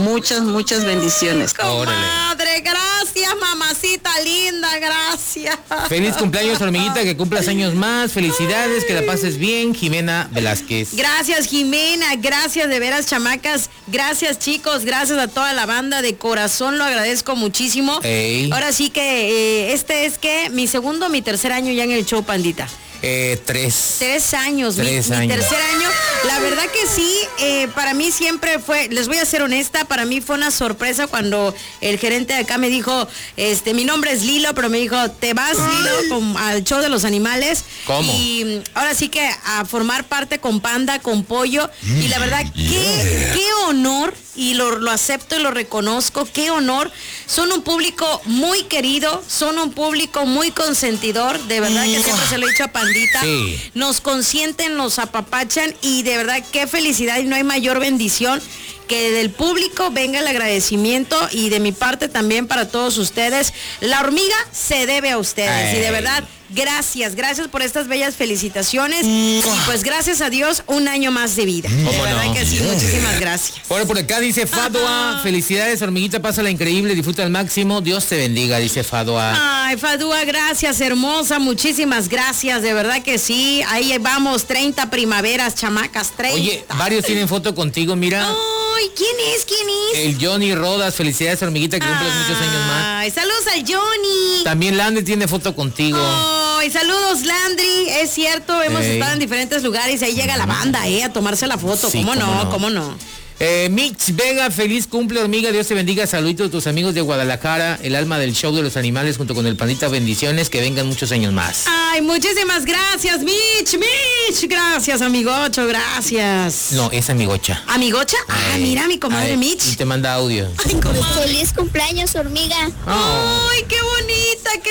muchas bendiciones. Comadre, gracias, mamacita linda, gracias. Feliz cumpleaños, hormiguita, que cumplas años más. Felicidades, que la pases bien, Jimena Velázquez. Gracias, Jimena, gracias de veras, chamacas. Gracias, chicos, gracias a toda la banda, de corazón lo agradezco muchísimo. Ey. Ahora sí que este es que mi tercer año ya en el show, pandita. 3 años, mi tercer año. La verdad que sí, para mí siempre fue, les voy a ser honesta, para mí fue una sorpresa cuando el gerente de acá me dijo, mi nombre es Lilo, pero me dijo, te vas, Lilo, al show de los animales. ¿Cómo? Y ahora sí que a formar parte con Panda, con Pollo. Y la verdad, qué honor, y lo acepto y lo reconozco, qué honor. Son un público muy querido, son un público muy consentidor, de verdad que siempre se lo he dicho a Pandita. Sí. Nos consienten, nos apapachan, y de verdad qué felicidad, y no hay mayor bendición que del público venga el agradecimiento, y de mi parte también para todos ustedes. La hormiga se debe a ustedes. Y de verdad, gracias por estas bellas felicitaciones. Y pues gracias a Dios, un año más de vida. De verdad que sí, muchísimas gracias. Bueno, por acá dice Fadua, felicidades, hormiguita, pásala increíble, disfruta al máximo, Dios te bendiga, dice Fadua. Ay, Fadua, gracias, hermosa, muchísimas gracias, de verdad que sí. Ahí vamos, 30 primaveras, chamacas, 30. Oye, varios tienen foto contigo, mira. Ay, ¿quién es? El Johnny Rodas, felicidades, hormiguita, que cumples muchos años más. Ay, saludos al Johnny. También Landry tiene foto contigo. Ay, saludos, Landry, es cierto, hemos estado en diferentes lugares y ahí llega la banda, a tomarse la foto, Sí, ¿cómo no? Mitch Vega, feliz cumple, hormiga, Dios te bendiga, saluditos a tus amigos de Guadalajara, el alma del show de los animales junto con el Pandita, bendiciones, que vengan muchos años más. Ay, muchísimas gracias, Mitch, gracias, amigocho, gracias. No, es amigocha. ¿Amigocha? Mira, mi comadre Mitch. Y te manda audio. Ay, feliz cumpleaños, hormiga. Ay, qué bonita, qué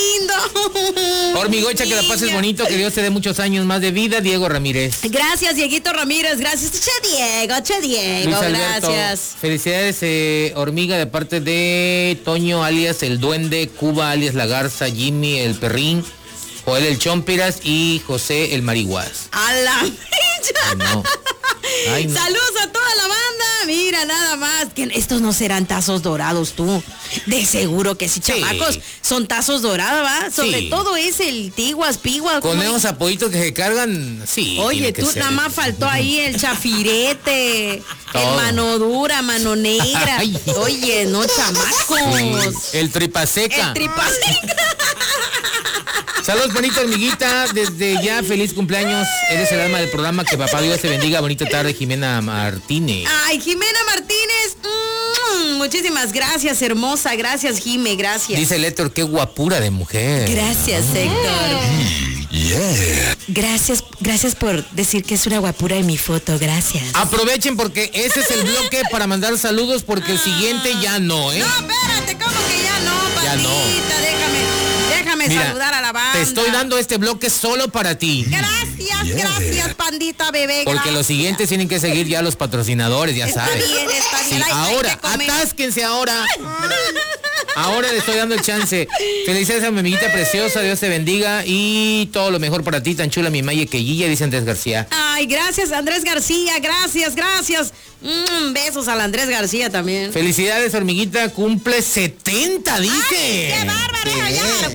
lindo. Hormigocha, que la pases bonito, que Dios te dé muchos años más de vida, Diego Ramírez. Gracias, Dieguito Ramírez, gracias, Che Diego, Luis Alberto, gracias. Felicidades, hormiga, de parte de Toño, alias el Duende, Cuba, alias la Garza, Jimmy, el Perrín, Joel el Chompiras y José el Marihuas. ¡A la mecha! No. Ay, no. Saludos a toda la banda. Mira, nada más. Que estos no serán tazos dorados, tú. De seguro que sí, chamacos. Son tazos dorados, ¿va? Sobre todo es el Tiguas, Piguas. Con esos apoyitos que se cargan, sí. Oye, tú nada más faltó ahí el chafirete, todo. El mano dura, mano negra. Ay. Oye, no, chamacos. Sí. El tripaseca. El tripaseca. Saludos, bonita hormiguita, desde ya feliz cumpleaños, eres el alma del programa, que papá Dios te bendiga, bonita tarde, Jimena Martínez. Ay, Jimena Martínez, muchísimas gracias, hermosa, gracias, Jime, gracias. Dice el Héctor, qué guapura de mujer. Gracias, Héctor. Gracias por decir que es una guapura en mi foto, gracias. Aprovechen porque ese es el bloque para mandar saludos, porque el siguiente ya no, ¿eh? No, espérate, ¿cómo que ya no, Pandita? Ya no. Déjame Mira, saludar a la banda. Te estoy dando este bloque solo para ti. Gracias, Pandita, bebé. Porque los siguientes tienen que seguir ya los patrocinadores, ya sabes. Está bien. Sí, ahora, atásquense ahora. Ahora le estoy dando el chance. Felicidades a mi amiguita preciosa, Dios te bendiga y todo lo mejor para ti, tan chula mi Maye Queguilla, dice Andrés García. Ay, gracias, Andrés García, gracias. Besos al Andrés García también. Felicidades, hormiguita, cumple 70, dice. Ay, qué bárbaro, ya,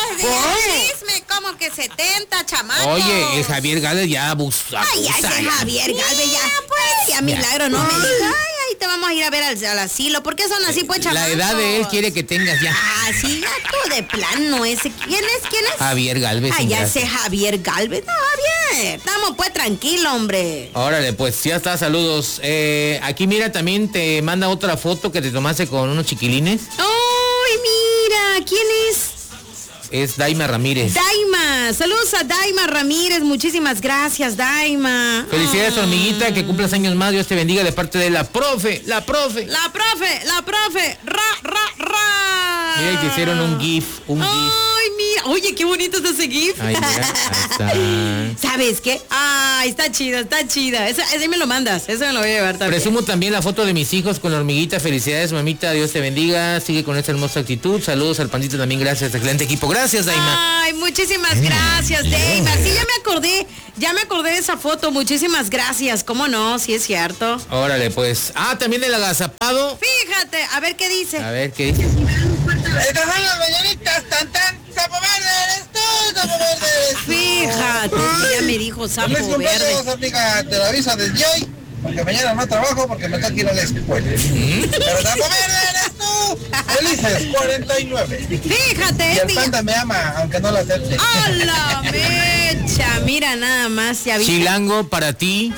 como que 70, chamacos. Oye, el Javier Galvez ya abusa. Ay, ese Javier Galvez ya. Pues, ya milagro, no me digas. Ay, te vamos a ir a ver al asilo. ¿Por qué son así, pues, chamacos? La edad de él quiere que tengas ya. Ah, sí, ya tú de plano ese. ¿Quién es? Javier Galvez. Ay, ya ese Javier Galvez. No, Javier. Estamos pues tranquilo, hombre. Órale, pues ya está, saludos. Aquí mira, también te manda otra foto que te tomaste con unos chiquilines. Ay, mira, ¿quién es? Es Daima Ramírez. Daima, saludos a Daima Ramírez, muchísimas gracias, Daima. Felicidades, hormiguita, que cumplas años más, Dios te bendiga, de parte de la profe. La profe, Ra. Mira, que hicieron un GIF, Ay, Oye, qué bonito está ese GIF. Ay, mira, ahí está. ¿Sabes qué? Ay, está chida, está chida. Ese me lo mandas, eso me lo voy a llevar también. Presumo también la foto de mis hijos con la hormiguita. Felicidades, mamita, Dios te bendiga. Sigue con esa hermosa actitud. Saludos al pandito también, gracias. Excelente equipo. Gracias, Daima. Ay, muchísimas gracias, Daima. Sí, ya me acordé de esa foto. Muchísimas gracias. ¿Cómo no? Sí es cierto. Órale, pues. Ah, también el agazapado. Fíjate, a ver qué dice. A ver, ¿qué dice? Estas son las mañanitas, tan tan, sapo verde eres tú, sapo verde eres tú. Fíjate, ya me dijo sapo Feliz cumpleaños, verde. amiga, te lo aviso desde hoy, porque mañana no trabajo porque me toca ir a la escuela. Pero sapo verde eres tú. Felices 49. Fíjate, Y el panda me ama, aunque no lo acepte. ¡Hola, mecha! Mira nada más, ya vi. Chilango para ti.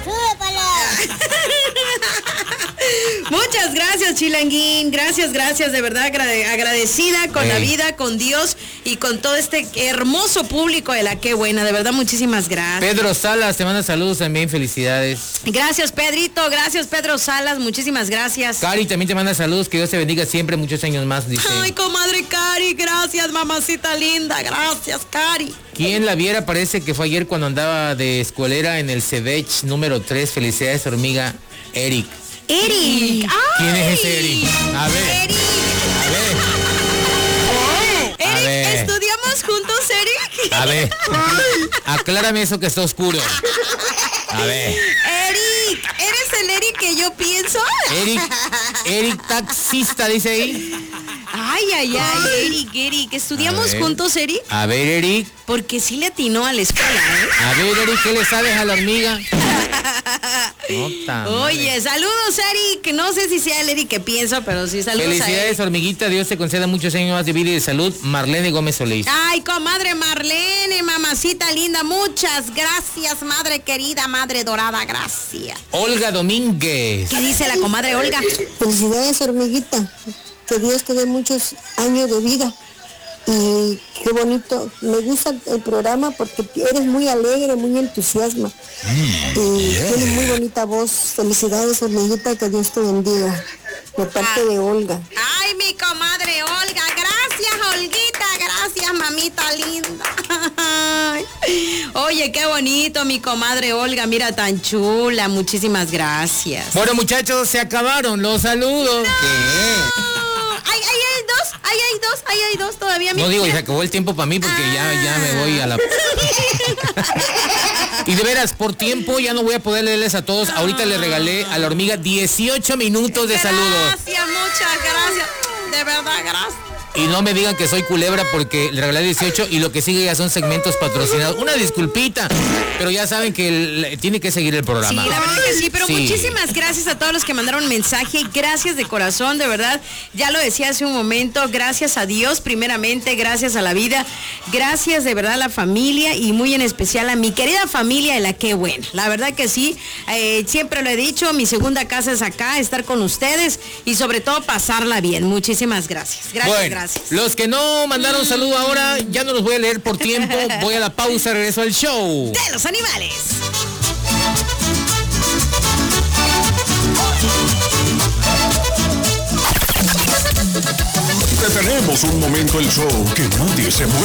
Muchas gracias, Chilanguín. Gracias, de verdad, agradecida con la vida, con Dios y con todo este hermoso público de la Qué Buena. De verdad, muchísimas gracias. Pedro Salas, te manda saludos también, felicidades. Gracias, Pedrito. Gracias, Pedro Salas. Muchísimas gracias. Cari también te manda saludos, que Dios te bendiga siempre, muchos años más, dice. Ay, comadre Cari, gracias, mamacita linda. Gracias, Cari. ¿Quién la viera? Parece que fue ayer cuando andaba de escuelera en el Cebech número 3. Felicidades, hormiga. Eric. Eric. ¿Quién Ay. es ese Eric? A ver. Eric. A ver. Eric, ¿estudiamos juntos, Eric? A ver. Aclárame eso que está oscuro. A ver. Eric, ¿eres el Eric que yo pienso? Eric taxista, dice ahí. Ay, Eric, ¿estudiamos juntos, Eric? A ver, Eric. Porque sí le atinó a la escuela, ¿eh? A ver, Eric, ¿qué le sabes a la hormiga? Oye, saludos, Eric. No sé si sea el Eric que pienso, pero sí, saludos a Felicidades, Eric. hormiguita. Dios te conceda muchos años más de vida y de salud. Marlene Gómez Solís. Ay, comadre Marlene, mamacita linda, muchas gracias, madre querida, madre dorada, gracias. Olga Domínguez. ¿Qué dice la comadre Olga? Felicidades, hormiguita. Que Dios te dé muchos años de vida. Y qué bonito. Me gusta el programa porque eres muy alegre, muy entusiasma. Y tienes muy bonita voz. Felicidades, hormiguita. Que Dios te bendiga. De parte de Olga. Ay, mi comadre Olga, gracias, Olguita, gracias, mamita linda. Oye, qué bonito, mi comadre Olga, mira, tan chula, muchísimas gracias. Bueno, muchachos, se acabaron los saludos. Ahí hay dos todavía. No digo, se acabó el tiempo para mí porque ya me voy a la... Y de veras, por tiempo ya no voy a poder leerles a todos. Ahorita le regalé a la hormiga 18 minutos de saludos. Gracias, muchas gracias. De verdad, gracias. Y no me digan que soy culebra porque le regalé 18 y lo que sigue ya son segmentos patrocinados. Una disculpita, pero ya saben que tiene que seguir el programa. Sí, la verdad que sí, pero Sí. muchísimas gracias a todos los que mandaron mensaje. Gracias de corazón, de verdad. Ya lo decía hace un momento, gracias a Dios primeramente, gracias a la vida, gracias de verdad a la familia y muy en especial a mi querida familia de la Qué Buena. La verdad que sí, siempre lo he dicho, mi segunda casa es acá, estar con ustedes y sobre todo pasarla bien. Muchísimas gracias. Gracias, Bueno, gracias. los que no mandaron saludo ahora, ya no los voy a leer por tiempo. Voy a la pausa, regreso al show. De los animales. Detenemos un momento el show, que nadie se mueva.